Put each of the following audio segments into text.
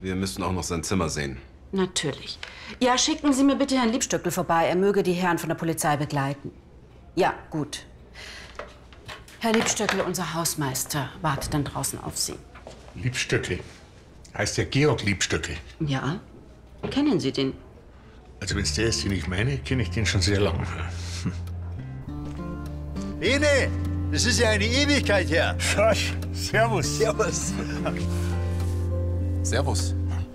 Wir müssen auch noch sein Zimmer sehen. Natürlich. Ja, schicken Sie mir bitte Herrn Liebstöckel vorbei. Er möge die Herren von der Polizei begleiten. Ja, gut. Herr Liebstöckel, unser Hausmeister, wartet dann draußen auf Sie. Liebstöckel? Heißt ja Georg Liebstöckel. Ja? Kennen Sie den? Also wenn es der ist, den ich meine, kenne ich den schon sehr lange. Bene, das ist ja eine Ewigkeit her. Schorsch, servus. Servus. Servus.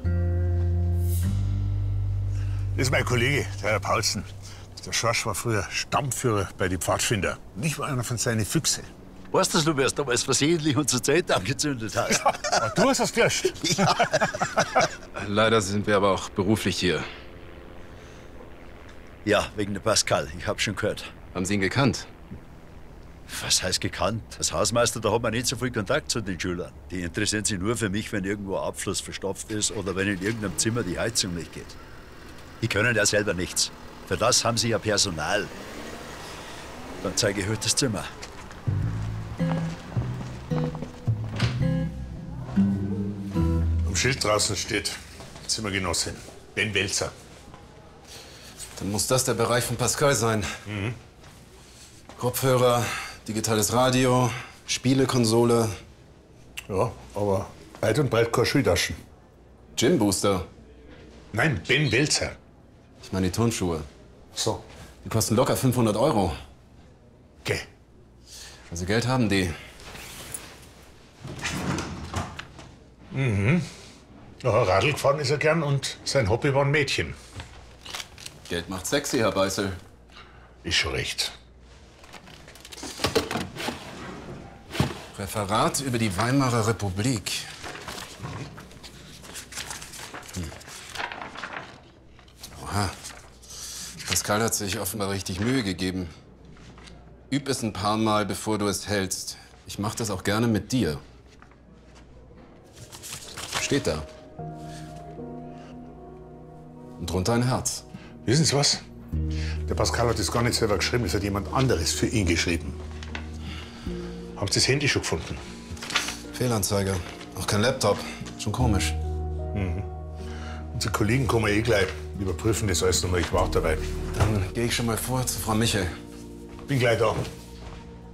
Das ist mein Kollege, der Herr Paulsen. Der Schorsch war früher Stammführer bei den Pfadfinder. Und ich war einer von seinen Füchse. Weißt du, du wärst damals versehentlich unsere Zeit angezündet hast? Ja, du hast das gelöscht. Ja. Leider sind wir aber auch beruflich hier. Ja, wegen der Pascal. Ich hab schon gehört. Haben Sie ihn gekannt? Was heißt gekannt? Als Hausmeister, da hat man nicht so viel Kontakt zu den Schülern. Die interessieren sich nur für mich, wenn irgendwo ein Abfluss verstopft ist oder wenn in irgendeinem Zimmer die Heizung nicht geht. Die können ja selber nichts. Für das haben sie ja Personal. Dann zeige ich heute das Zimmer. Am Schild draußen steht Zimmergenossin Ben Welzer. Dann muss das der Bereich von Pascal sein. Kopfhörer, digitales Radio, Spielekonsole. Ja, aber weit und breit keine Schultaschen. Gym Booster. Nein, Ben Welzer. Ich meine die Turnschuhe. So, Die kosten locker 500 €. geh. Also Geld haben die. Ja, Radl gefahren ist er gern und sein Hobby waren Mädchen. Geld macht sexy, Herr Beißel. Ist schon recht. Referat über die Weimarer Republik. Oha. Pascal hat sich offenbar richtig Mühe gegeben. Üb es ein paar Mal, bevor du es hältst. Ich mache das auch gerne mit dir. Steht da. Und drunter ein Herz. Wissen Sie was? Der Pascal hat das gar nicht selber geschrieben, das hat jemand anderes für ihn geschrieben. Haben Sie das Handy schon gefunden? Fehlanzeige. Auch kein Laptop. Schon komisch. Unsere Kollegen kommen eh gleich. Die überprüfen das alles nochmal. Ich war auch dabei. Dann gehe ich schon mal vor zu Frau Michel. Bin gleich da.